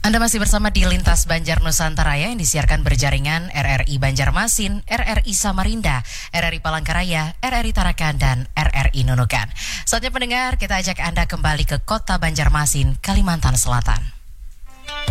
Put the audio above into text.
Anda masih bersama di Lintas Banjar Nusantara yang disiarkan berjaringan RRI Banjarmasin, RRI Samarinda, RRI Palangkaraya, RRI Tarakan, dan RRI Nunukan. Saatnya pendengar, kita ajak Anda kembali ke kota Banjarmasin, Kalimantan Selatan.